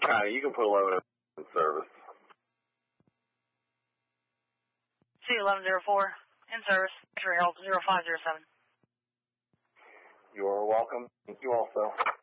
You can put 11 in service. C1104 in service. X-ray help 0507. You are welcome. Thank you also.